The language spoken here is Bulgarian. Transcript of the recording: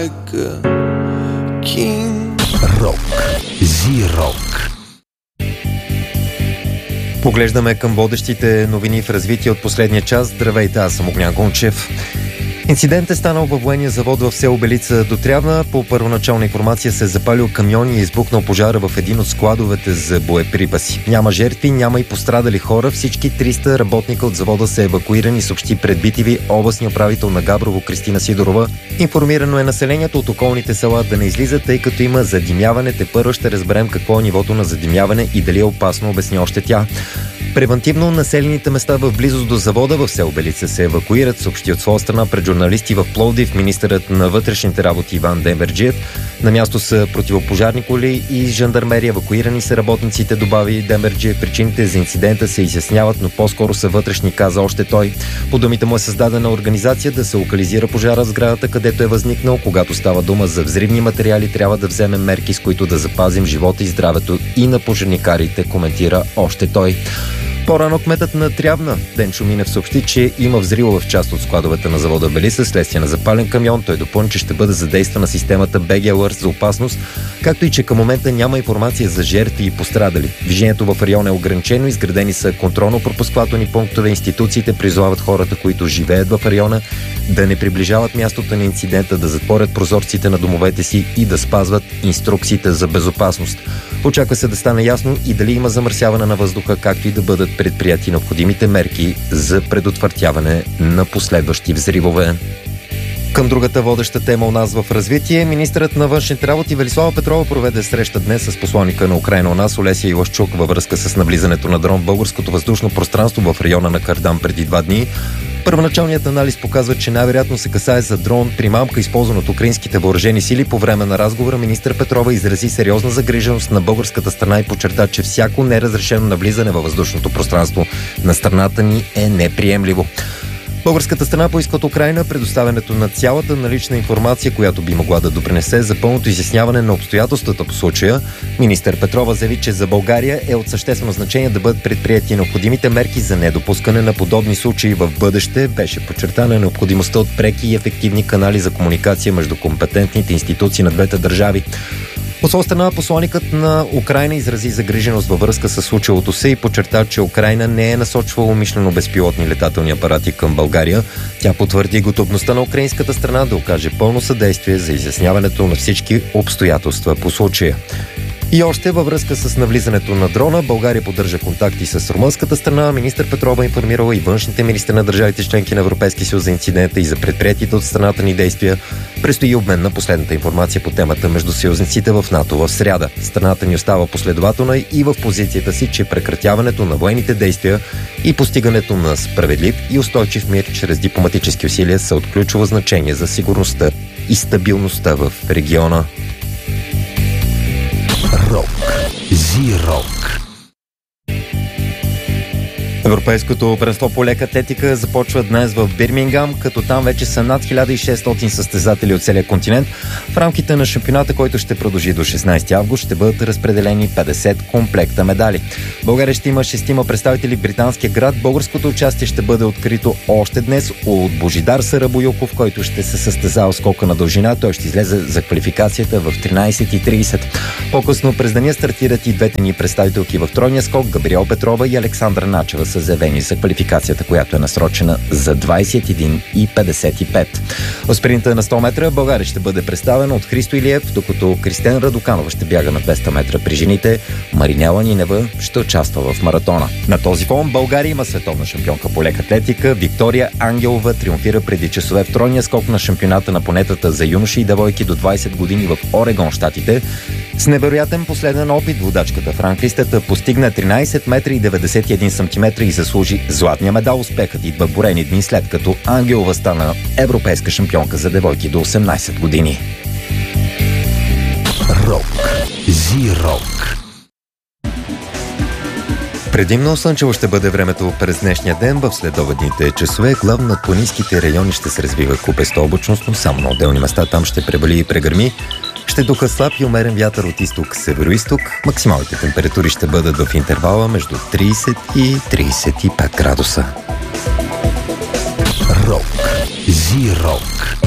like a king. Рок. Зи-рок. Поглеждаме към водещите новини в развитие от последния час. Здравейте, аз съм Огнян Гончев. Инцидент е станал във военния завод в село Белица до Трявна. По първоначална информация се е запалил камион и е избухнал пожара в един от складовете за боеприпаси. Няма жертви, няма и пострадали хора. Всички 300 работника от завода са евакуирани, съобщи пред BTV областния управител на Габрово Кристина Сидорова. Информирано е населението от околните села да не излизат, тъй като има задимяване. Тепърва ще разберем какво е нивото на задимяване и дали е опасно, обясни още тя. Превантивно населените места в близост до завода в село Белица се евакуират, съобщи от своя страна пред журналисти в Пловдив министърът на вътрешните работи Иван Демерджиев. На място са противопожарни коли и жандармерия. Евакуирани са работниците, добави Демерджиев. Причините за инцидента се изясняват, но по-скоро са вътрешни, каза още той. По думите му е създадена организация да се локализира пожара в сградата, където е възникнал. Когато става дума за взривни материали, трябва да вземем мерки, с които да запазим живота и здравето и на пожарникарите, коментира още той. По-рано кметът на Трявна Денчо Минев съобщи, че има взрива в част от складовете на завода Белица следствие на запален камион. Той допълни, че ще бъде задействана системата BG Alert за опасност, както и че към момента няма информация за жертви и пострадали. Движението в района е ограничено, изградени са контролно-пропускателни пунктове. Институциите призовават хората, които живеят в района, да не приближават мястото на инцидента, да затворят прозорците на домовете си и да спазват инструкциите за безопасност. Очаква се да стане ясно и дали има замърсяване на въздуха, както и да бъдат предприяти необходимите мерки за предотвратяване на последващи взривове. Към другата водеща тема у нас в развитие, министърът на външните работи Велислава Петрова проведе среща днес с посланика на Украйна у нас Олесия Ивашчук във връзка с навлизането на дрон в българското въздушно пространство в района на Кардан преди 2 дни. Първоначалният анализ показва, че най-вероятно се касае за дрон примамка, използван от украинските въоръжени сили. По време на разговора министър Петрова изрази сериозна загриженост на българската страна и подчерта, че всяко неразрешено навлизане във въздушното пространство на страната ни е неприемливо. Българската страна поиска от Украйна предоставянето на цялата налична информация, която би могла да допринесе за пълното изясняване на обстоятелствата по случая. Министър Петрова заяви, че за България е от съществено значение да бъдат предприяти необходимите мерки за недопускане на подобни случаи в бъдеще. Беше подчертана необходимостта от преки и ефективни канали за комуникация между компетентните институции на двете държави. От своя страна, посланикът на Украйна изрази загриженост във връзка с случилото се и подчерта, че Украйна не е насочвала умишлено безпилотни летателни апарати към България. Тя потвърди готовността на украинската страна да окаже пълно съдействие за изясняването на всички обстоятелства по случая. И още във връзка с навлизането на дрона, България поддържа контакти с румънската страна. Министър Петрова информирала и външните министри на държавите членки на Европейския съюз за инцидента и за предприятите от страната ни действия. Предстои обмен на последната информация по темата между съюзниците в НАТО в сряда. Страната ни остава последователна и в позицията си, че прекратяването на военните действия и постигането на справедлив и устойчив мир чрез дипломатически усилия са от ключово значение за сигурността и стабилността в региона. Рок. Зи-рок. Европейското първенство по лека атлетика започва днес в Бирмингам, като там вече са над 1600 състезатели от целия континент. В рамките на шампионата, който ще продължи до 16 август, ще бъдат разпределени 50 комплекта медали. България ще има 6 представители в британския град. Българското участие ще бъде открито още днес от Божидар Сарабоюков, който ще се състезава скока на дължина. Той ще излезе за квалификацията в 13:30. По-късно през деня стартират и двете ни представителки в тройния скок. Габриел Петрова и Александра Начева са заявени за квалификацията, която е насрочена за 21:55. В спринта на 100 метра България ще бъде представена от Христо Илиев, докато Кристен Радоканова ще бяга на 200 метра при жените. Маринела Нинева ще участва в маратона. На този фон България има световна шампионка по лека атлетика. Виктория Ангелова триумфира преди часове в тройния скок на шампионата на планетата за юноши и девойки до 20 години в Орегон, щатите. С невероятен последен опит водачката в ранглистата постигна 13 метра и 91 сантиметра и заслужи златния медал. Успехът идва борени дни след като Ангелова стана европейска шампионка за девойки до 18 години. Рок. Зи-рок. Предимно слънчево ще бъде времето през днешния ден. В следобедните часове главно над планинските райони ще се развива купеста облачност, но само на отделни места там ще превали и прегърми. Ще духа слаб и умерен вятър от изток-североизток. Максималните температури ще бъдат в интервала между 30 и 35 градуса. Рок. Зи-рок.